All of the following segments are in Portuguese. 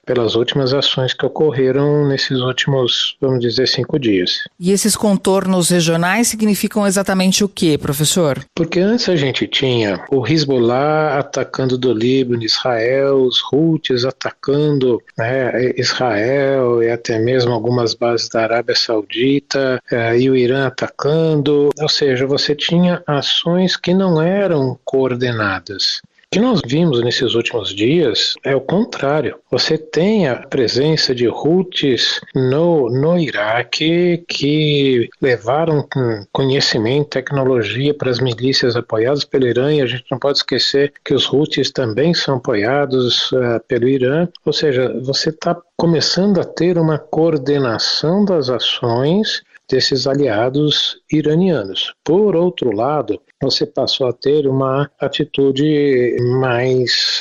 pelas últimas ações que ocorreram nesses últimos, vamos dizer, 5 dias. E esses contornos regionais significam exatamente o quê, professor? Porque antes a gente tinha o Hezbollah atacando do Líbano, Israel, os Houthis atacando, Israel e até mesmo algumas bases da Arábia Saudita, e o Irã atacando, ou seja, você tinha ações que não eram coordenadas. O que nós vimos nesses últimos dias é o contrário. Você tem a presença de Houthis no Iraque que levaram conhecimento, tecnologia para as milícias apoiadas pelo Irã, e a gente não pode esquecer que os Houthis também são apoiados pelo Irã. Ou seja, você está começando a ter uma coordenação das ações desses aliados iranianos. Por outro lado, você passou a ter uma atitude mais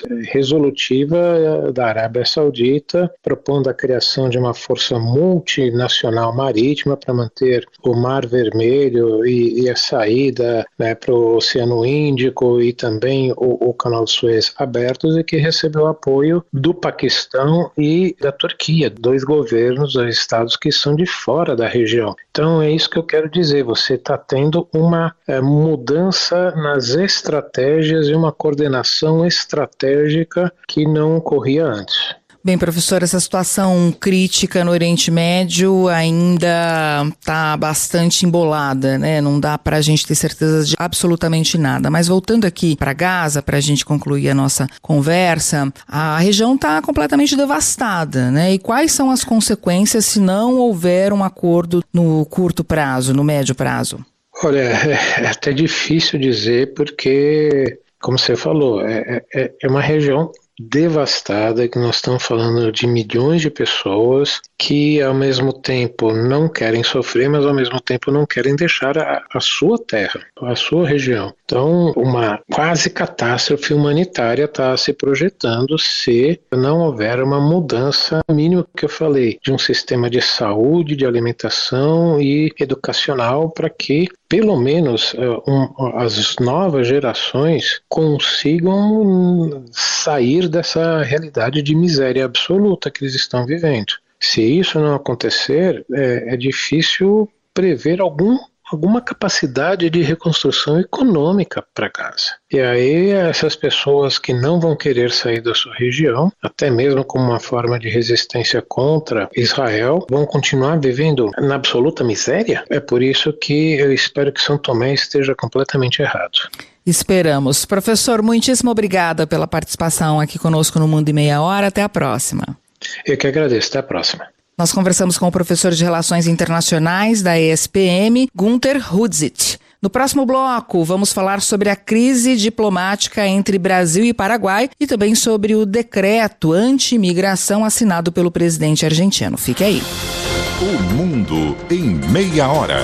resolutiva da Arábia Saudita, propondo a criação de uma força multinacional marítima para manter o Mar Vermelho e a saída para o Oceano Índico e também o Canal de Suez abertos, e que recebeu apoio do Paquistão e da Turquia, 2 governos, 2 estados que são de fora da região. Então é isso que eu quero dizer, você está tendo uma mudança nas estratégias e uma coordenação estratégica que não ocorria antes. Bem, professor, essa situação crítica no Oriente Médio ainda está bastante embolada, né? Não dá para a gente ter certeza de absolutamente nada. Mas voltando aqui para Gaza, para a gente concluir a nossa conversa, a região está completamente devastada, né? E quais são as consequências se não houver um acordo no curto prazo, no médio prazo? Olha, é até difícil dizer porque, como você falou, é uma região devastada, que nós estamos falando de milhões de pessoas que ao mesmo tempo não querem sofrer, mas ao mesmo tempo não querem deixar a sua terra, a sua região. Então, uma quase catástrofe humanitária está se projetando se não houver uma mudança mínima que eu falei, de um sistema de saúde, de alimentação e educacional para que pelo menos as novas gerações consigam sair dessa realidade de miséria absoluta que eles estão vivendo. Se isso não acontecer, é difícil prever alguma capacidade de reconstrução econômica para Gaza. E aí essas pessoas que não vão querer sair da sua região, até mesmo como uma forma de resistência contra Israel, vão continuar vivendo na absoluta miséria. É por isso que eu espero que São Tomé esteja completamente errado. Esperamos. Professor, muitíssimo obrigada pela participação aqui conosco no Mundo em Meia Hora. Até a próxima. Eu que agradeço. Até a próxima. Nós conversamos com o professor de Relações Internacionais da ESPM, Gunther Hudzit. No próximo bloco, vamos falar sobre a crise diplomática entre Brasil e Paraguai e também sobre o decreto anti-imigração assinado pelo presidente argentino. Fique aí. O Mundo em Meia Hora.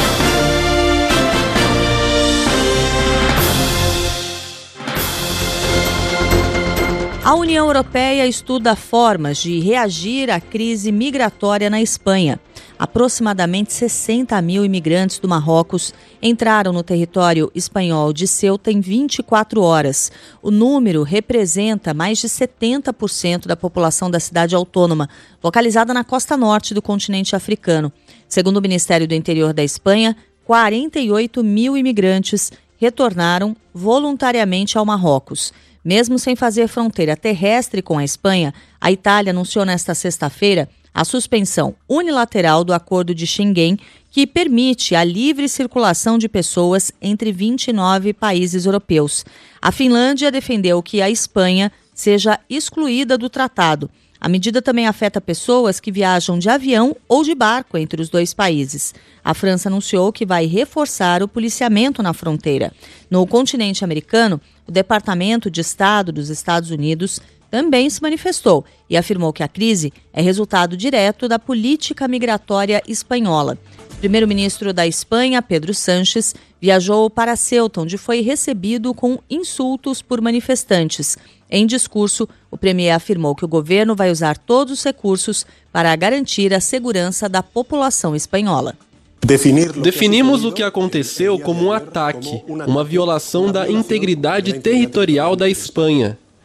A União Europeia estuda formas de reagir à crise migratória na Espanha. Aproximadamente 60 mil imigrantes do Marrocos entraram no território espanhol de Ceuta em 24 horas. O número representa mais de 70% da população da cidade autônoma, localizada na costa norte do continente africano. Segundo o Ministério do Interior da Espanha, 48 mil imigrantes retornaram voluntariamente ao Marrocos. Mesmo sem fazer fronteira terrestre com a Espanha, a Itália anunciou nesta sexta-feira a suspensão unilateral do Acordo de Schengen, que permite a livre circulação de pessoas entre 29 países europeus. A Finlândia defendeu que a Espanha seja excluída do tratado. A medida também afeta pessoas que viajam de avião ou de barco entre os 2 países. A França anunciou que vai reforçar o policiamento na fronteira. No continente americano, o Departamento de Estado dos Estados Unidos também se manifestou e afirmou que a crise é resultado direto da política migratória espanhola. O primeiro-ministro da Espanha, Pedro Sánchez, viajou para Ceuta, onde foi recebido com insultos por manifestantes. Em discurso, o premier afirmou que o governo vai usar todos os recursos para garantir a segurança da população espanhola. Definimos o que aconteceu como um ataque, uma violação da integridade territorial da Espanha.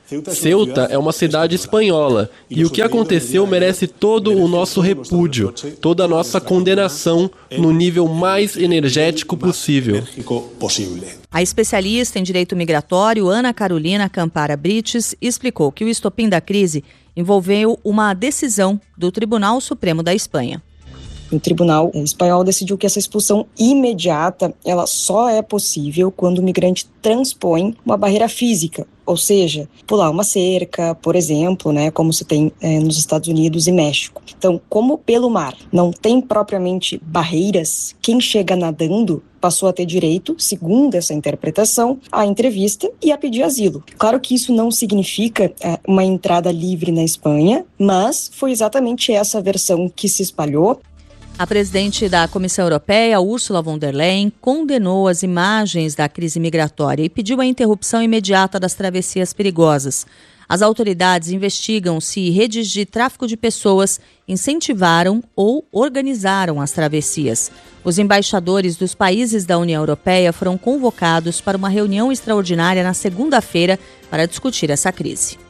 Ceuta é uma cidade espanhola e o que aconteceu merece todo o nosso repúdio, toda a nossa condenação no nível mais energético possível. A especialista em direito migratório, Ana Carolina Campara Brites, explicou que o estopim da crise envolveu uma decisão do Tribunal Supremo da Espanha. O Tribunal Espanhol decidiu que essa expulsão imediata ela só é possível quando o migrante transpõe uma barreira física, ou seja, pular uma cerca, por exemplo, como se tem nos Estados Unidos e México. Então, como pelo mar não tem propriamente barreiras, quem chega nadando passou a ter direito, segundo essa interpretação, à entrevista e a pedir asilo. Claro que isso não significa uma entrada livre na Espanha, mas foi exatamente essa versão que se espalhou. A presidente da Comissão Europeia, Ursula von der Leyen, condenou as imagens da crise migratória e pediu a interrupção imediata das travessias perigosas. As autoridades investigam se redes de tráfico de pessoas incentivaram ou organizaram as travessias. Os embaixadores dos países da União Europeia foram convocados para uma reunião extraordinária na segunda-feira para discutir essa crise.